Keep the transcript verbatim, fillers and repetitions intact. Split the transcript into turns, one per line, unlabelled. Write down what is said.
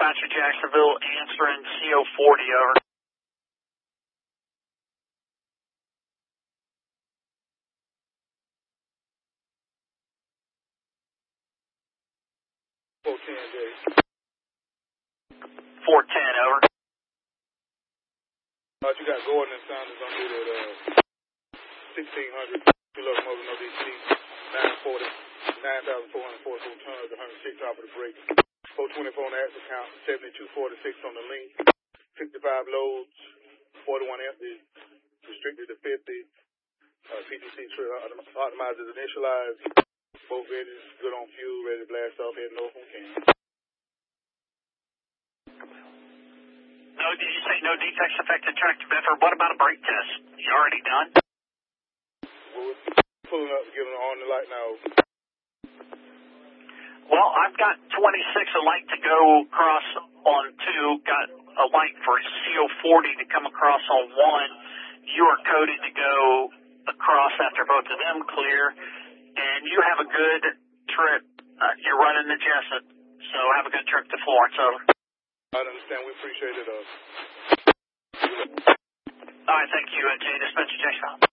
Dispatcher Jacksonville answering C O forty, over.
four ten, Dave.
four ten, over.
What you got Gordon and Sanders on duty at uh, sixteen hundred. Two locomotives, no D C. nine forty. nine thousand four hundred forty-four tons, one hundred six off of the brake. four twenty-four on the axle count, seventy-two forty-six on the link. fifty-five loads, forty-one empty, restricted to fifty. Uh, P T C trip optimizers initialized. Both engines good on fuel, ready to blast off, heading north on Canyon.
No, did you say no defects affected tractor buffer? What about a brake test? You already done?
Well, we're pulling up, giving on the light now.
Well, I've got twenty-six, a light to go across on two, got a light for C O forty to come across on one. You are coded to go across after both of them clear, and you have a good trip. Uh, you're running the Jessup, so have a good trip to Florence, over.
I understand, we appreciate it. Uh.
All right, thank you, uh, Jay, Dispatcher Jacksonville.